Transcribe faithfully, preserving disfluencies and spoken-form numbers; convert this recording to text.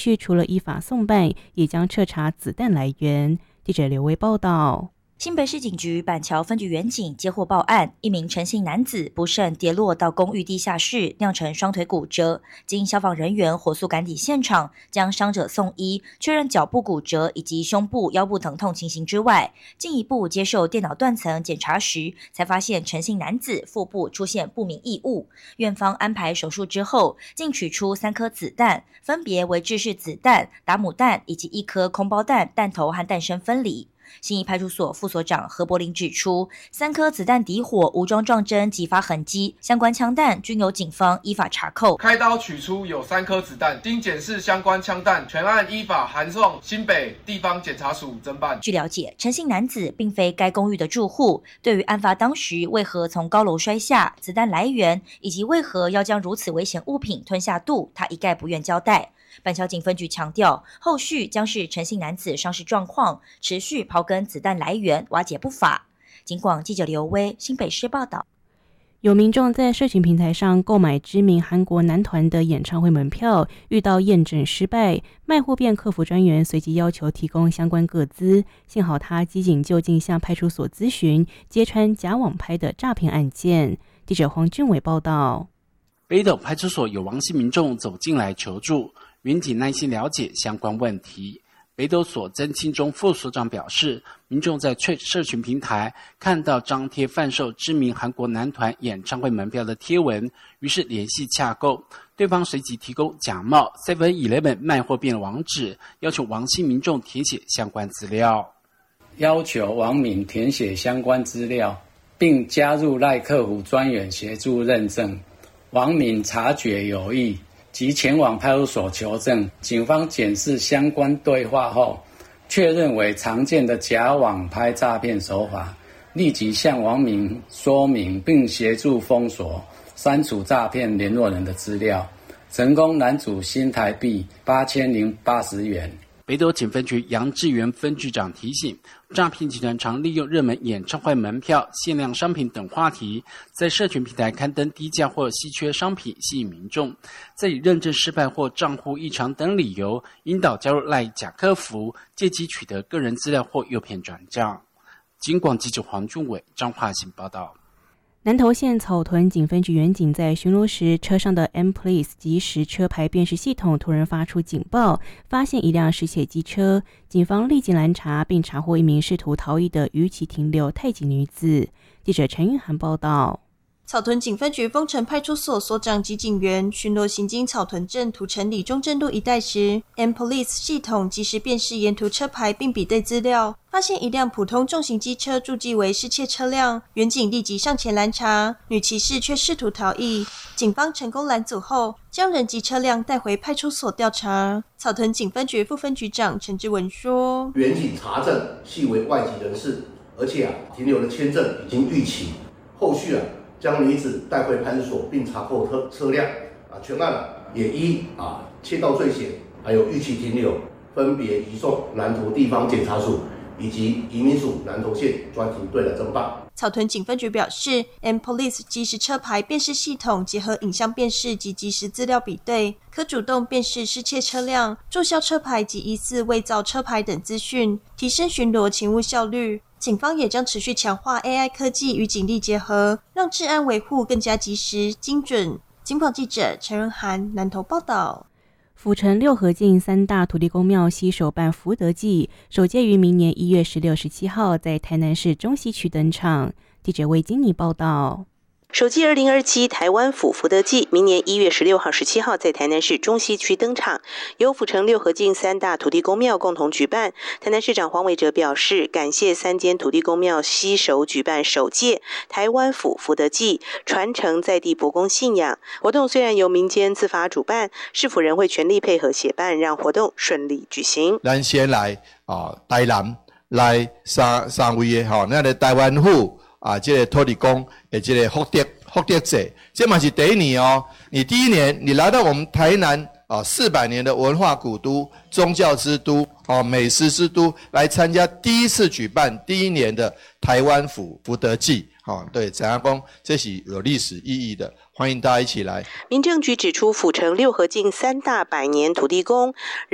续除了依法送办，也将彻查子弹来源。记者刘威报道。 新北市警局板桥分局员警接获报案，一名陈姓男子不慎跌落到公寓地下室，酿成双腿骨折。经消防人员火速赶抵现场，将伤者送医，确认脚部骨折以及胸部、腰部疼痛情形之外，进一步接受电脑断层检查时，才发现陈姓男子腹部出现不明异物。院方安排手术之后，竟取出三颗子弹，分别为制式子弹、打母弹以及一颗空包弹，弹头和弹身分离。信义派出所副所长何柏林指出，三颗子弹底火无装撞针击发痕迹，相关枪弹均由警方依法查扣。 开刀取出有三颗子弹，经检视相关枪弹，全案依法函送新北地方检察署侦办。 据了解，陈姓男子并非该公寓的住户，对于案发当时为何从高楼摔下、子弹来源以及为何要将如此危险物品吞下肚，他一概不愿交代。板桥警分局强调，后续将是陈姓男子伤势状况，持续刨根子弹来源，瓦解不法。警广记者刘威新北市报道。 有民众在社群平台上购买知名韩国男团的演唱会门票，遇到验证失败，卖货店客服专员随即要求提供相关个资，幸好他机警就近向派出所咨询，揭穿假网拍的诈骗案件。记者黄俊伟报道。 北斗派出所有王姓民众走进来求助，民警耐心了解相关问题。北斗所曾庆忠副所长表示，民众在社群平台看到张贴贩售知名韩国男团演唱会门票的贴文，于是联系洽购，对方随即提供假冒 seven eleven 卖货店网址，要求王姓民众填写相关资料， 要求王民填写相关资料，并加入赖客服专员协助认证。王民察觉有异，即前往派出所求证，警方检视相关对话后，确认为常见的假网拍诈骗手法，立即向王民说明，并协助封锁、删除诈骗联络人的资料，成功拦阻新台币八千零八十元。 北斗警分局杨志源分局长提醒，诈骗集团常利用热门演唱会门票、限量商品等话题，在社群平台刊登低价或稀缺商品，吸引民众，再以认证失败或账户异常等理由，引导加入赖假客服，借机取得个人资料或诱骗转账。警广记者黄俊伟、张化兴报道。 南投县草屯警分局员警在巡逻时，车上的 M Police 即时车牌辨识系统突然发出警报，发现一辆失窃机车，警方立即拦查，并查获一名试图逃逸的逾期停留泰籍女子。记者陈玉涵报道。 草屯警分局丰城派出所所长及警员巡逻行经草屯镇土城里中正路一带时 ，M Police 系统即时辨识沿途车牌并比对资料，发现一辆普通重型机车注记为失窃车辆，员警立即上前拦查，女骑士却试图逃逸，警方成功拦阻后，将人及车辆带回派出所调查。草屯警分局副分局长陈志文说：“ 员警查证系为外籍人士，而且啊停留的签证已经逾期，后续啊。”将女子带回派出所，并查扣车车辆，啊，全案啊也依啊窃盗罪嫌，还有逾期停留，分别移送南投地方检察署以及移民署南投县专庭队来侦办。 草屯警分局表示 ，M Police 即时车牌辨识系统结合影像辨识及即时资料比对，可主动辨识失窃车辆、注销车牌及疑似伪造车牌等资讯，提升巡逻勤务效率。警方也将持续强化 A I 科技与警力结合，让治安维护更加及时、精准。警广记者陈仁涵南投报道。 府城六合境三大土地公庙携手办福德祭，首届于明年一月十六、十七号在台南市中西区登场。记者魏金妮报道。 首届二零二七台湾府福德祭明年一月十六号、十七号在台南市中西区登场，由府城六合境三大土地公庙共同举办。台南市长黄伟哲表示，感谢三间土地公庙携手举办首届台湾府福德祭，传承在地伯公信仰。活动虽然由民间自发主办，市府人会全力配合协办，让活动顺利举行。 咱先来啊，台南来三三位的吼，那个台湾府。啊，这个土地公的这个福德福德节，这嘛是第一年哦。你第一年你来到我们台南啊，四百年的文化古都、宗教之都、哦美食之都，来参加第一次举办第一年的台湾府福德祭。好、哦，对，怎样讲，这是有历史意义的，欢迎大家一起来。 民政局指出，府城六合境三大百年土地公。